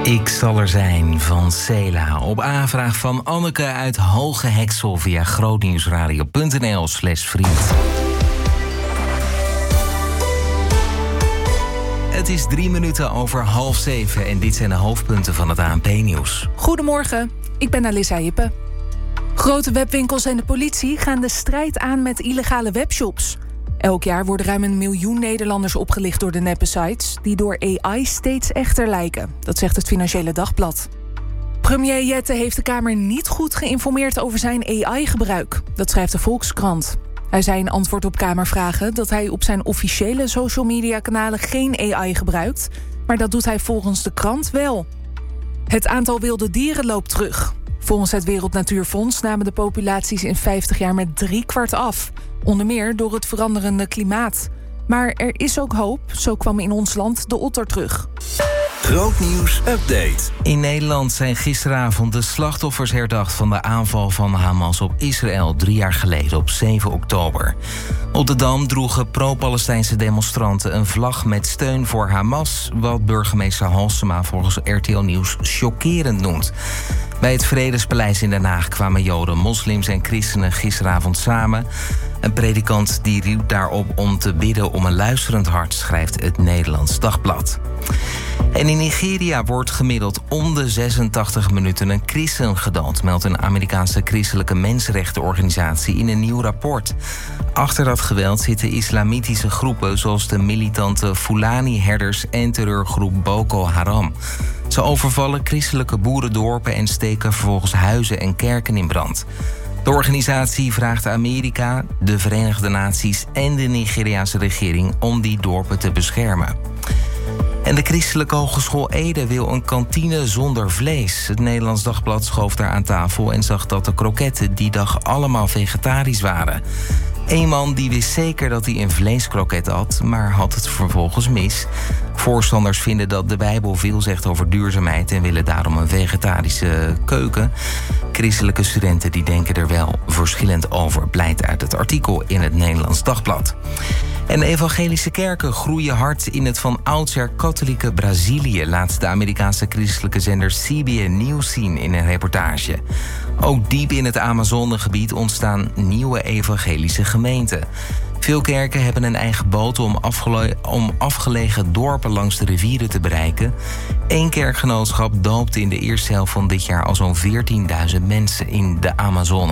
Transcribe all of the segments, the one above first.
Ik zal er zijn van Cela. Op aanvraag van Anneke uit Hoge Heksel via grootnieuwsradio.nl/vriend. Het is 3 minuten over 6:30 en dit zijn de hoofdpunten van het ANP-nieuws. Goedemorgen, ik ben Alissa Hippe. Grote webwinkels en de politie gaan de strijd aan met illegale webshops. Elk jaar worden ruim 1 miljoen Nederlanders opgelicht door de neppe sites die door AI steeds echter lijken. Dat zegt het Financiële Dagblad. Premier Jette heeft de Kamer niet goed geïnformeerd over zijn AI-gebruik. Dat schrijft de Volkskrant. Hij zei in antwoord op Kamervragen dat hij op zijn officiële social media kanalen geen AI gebruikt, maar dat doet hij volgens de krant wel. Het aantal wilde dieren loopt terug. Volgens het Wereld Natuurfonds namen de populaties in 50 jaar met 3/4 af. Onder meer door het veranderende klimaat. Maar er is ook hoop. Zo kwam in ons land de otter terug. Grootnieuws update. In Nederland zijn gisteravond de slachtoffers herdacht van de aanval van Hamas op Israël 3 jaar geleden op 7 oktober. Op de Dam droegen pro-Palestijnse demonstranten een vlag met steun voor Hamas, wat burgemeester Halsema volgens RTL Nieuws chockerend noemt. Bij het Vredespaleis in Den Haag kwamen Joden, moslims en christenen gisteravond samen. Een predikant die riep daarop om te bidden om een luisterend hart, schrijft het Nederlands Dagblad. En in Nigeria wordt gemiddeld om de 86 minuten een christen gedood, meldt een Amerikaanse christelijke mensenrechtenorganisatie in een nieuw rapport. Achter dat geweld zitten islamitische groepen zoals de militante Fulani-herders en terreurgroep Boko Haram. Ze overvallen christelijke boerendorpen en steken vervolgens huizen en kerken in brand. De organisatie vraagt Amerika, de Verenigde Naties en de Nigeriaanse regering om die dorpen te beschermen. En de Christelijke Hogeschool Ede wil een kantine zonder vlees. Het Nederlands Dagblad schoof daar aan tafel en zag dat de kroketten die dag allemaal vegetarisch waren. Eén man die wist zeker dat hij een vleeskroket at, maar had het vervolgens mis. Voorstanders vinden dat de Bijbel veel zegt over duurzaamheid en willen daarom een vegetarische keuken. Christelijke studenten die denken er wel verschillend over, blijkt uit het artikel in het Nederlands Dagblad. En de evangelische kerken groeien hard in het van oudsher katholieke Brazilië, laat de Amerikaanse christelijke zender CBN News zien in een reportage. Ook diep in het Amazonegebied ontstaan nieuwe evangelische gemeenten. Veel kerken hebben een eigen boot om afgelegen dorpen langs de rivieren te bereiken. Eén kerkgenootschap doopte in de eerste helft van dit jaar al zo'n 14.000 mensen in de Amazone.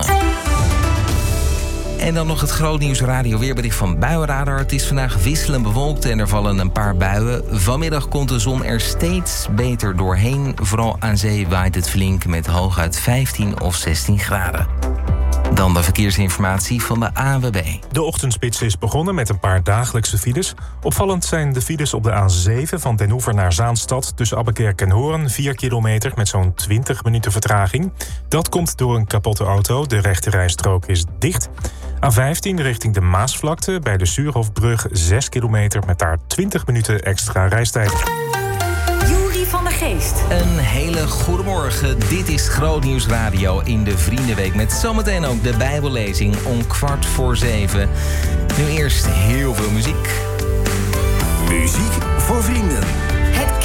En dan nog het Grootnieuws Radio weerbericht van Buienradar. Het is vandaag wisselend bewolkt en er vallen een paar buien. Vanmiddag komt de zon er steeds beter doorheen. Vooral aan zee waait het flink met hooguit 15 of 16 graden. Dan de verkeersinformatie van de ANWB. De ochtendspits is begonnen met een paar dagelijkse files. Opvallend zijn de files op de A7 van Den Oever naar Zaanstad tussen Abbekerk en Hoorn, 4 kilometer met zo'n 20 minuten vertraging. Dat komt door een kapotte auto. De rechterrijstrook is dicht. A15 richting de Maasvlakte bij de Suurhofbrug, 6 kilometer met daar 20 minuten extra reistijd. Van der Geest. Een hele goede morgen. Dit is Grootnieuws Radio in de Vriendenweek. Met zometeen ook de Bijbellezing om 6:15. Nu eerst heel veel muziek. Muziek voor vrienden. Het